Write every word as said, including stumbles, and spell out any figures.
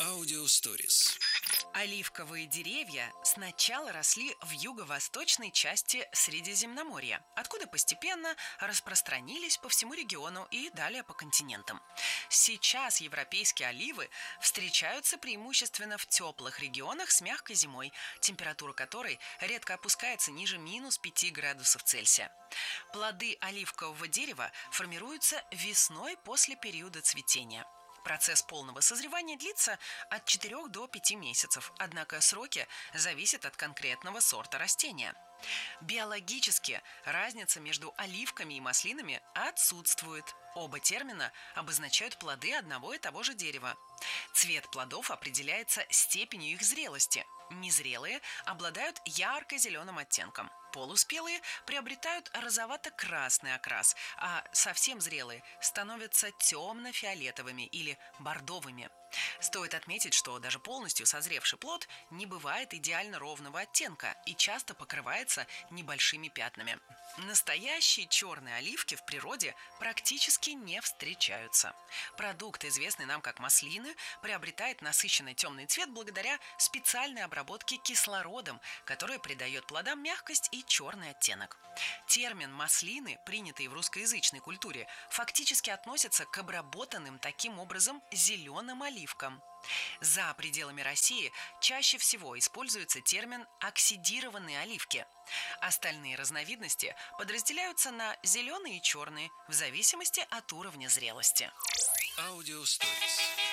Аудиосторис. Оливковые деревья сначала росли в юго-восточной части Средиземноморья, откуда постепенно распространились по всему региону и далее по континентам. Сейчас европейские оливы встречаются преимущественно в теплых регионах с мягкой зимой, температура которой редко опускается ниже минус пяти градусов Цельсия. Плоды оливкового дерева формируются весной после периода цветения. Процесс полного созревания длится от четырёх до пяти месяцев, однако сроки зависят от конкретного сорта растения. Биологически разница между оливками и маслинами отсутствует. Оба термина обозначают плоды одного и того же дерева. Цвет плодов определяется степенью их зрелости. Незрелые обладают ярко-зеленым оттенком. Полуспелые приобретают розовато-красный окрас, а совсем зрелые становятся темно-фиолетовыми или бордовыми. Стоит отметить, что даже полностью созревший плод не бывает идеально ровного оттенка и часто покрывается небольшими пятнами. Настоящие черные оливки в природе практически не встречаются. Продукт, известный нам как маслины, приобретает насыщенный темный цвет благодаря специальной обработке кислородом, которая придает плодам мягкость и черный оттенок. Термин «маслины», принятый в русскоязычной культуре, фактически относится к обработанным таким образом зеленым оливкам. За пределами России чаще всего используется термин «оксидированные оливки». Остальные разновидности подразделяются на зеленые и черные в зависимости от уровня зрелости. Аудиосторис.